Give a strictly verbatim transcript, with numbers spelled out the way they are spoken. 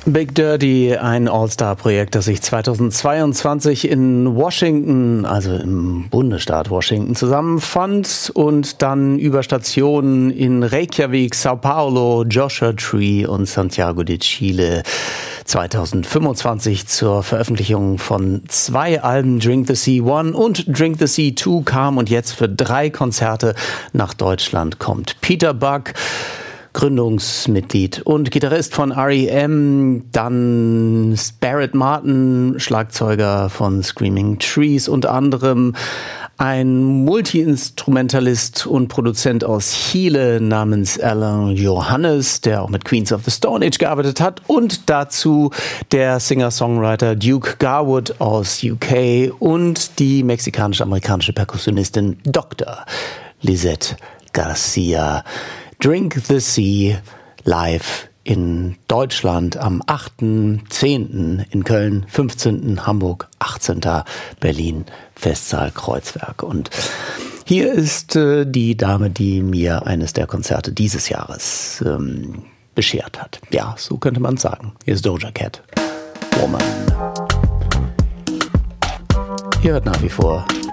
Big Dirty, ein All-Star-Projekt, das sich zweitausendzweiundzwanzig in Washington, also im Bundesstaat Washington, zusammenfand und dann über Stationen in Reykjavik, Sao Paulo, Joshua Tree und Santiago de Chile zweitausendfünfundzwanzig zur Veröffentlichung von zwei Alben, Drink the Sea One und Drink the Sea Two, kam und jetzt für drei Konzerte nach Deutschland kommt. Peter Buck, Gründungsmitglied und Gitarrist von R E M, dann Barrett Martin, Schlagzeuger von Screaming Trees, unter anderem ein Multi-Instrumentalist und Produzent aus Chile namens Alan Johannes, der auch mit Queens of the Stone Age gearbeitet hat, und dazu der Singer-Songwriter Duke Garwood aus U K und die mexikanisch-amerikanische Perkussionistin Doktor Lisette Garcia. Drink the Sea live in Deutschland am achten zehnten in Köln, fünfzehnten Hamburg, achtzehnten Berlin, Festsaal Kreuzberg. Und hier ist äh, die Dame, die mir eines der Konzerte dieses Jahres ähm, beschert hat. Ja, so könnte man sagen. Hier ist Doja Cat, Woman. Hier hört nach wie vor